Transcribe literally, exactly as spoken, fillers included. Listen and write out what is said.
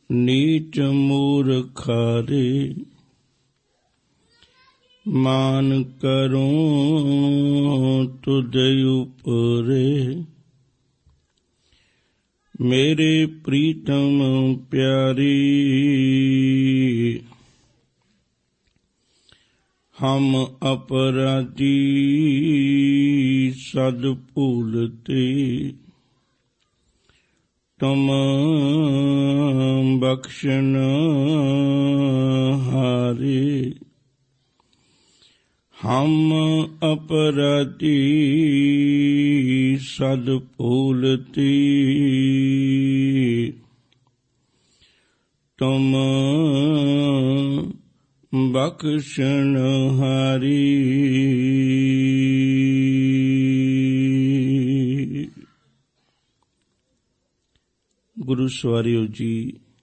नीच मूर्खारे मान करूं तुझ उपरे। मेरे प्रीतम प्यारी हम अपराधी सद भूलते। तुम बख्शन हारे हम अपराधी सद भूलते। तुम बख्शन हारी। गुरु सवारियो जी,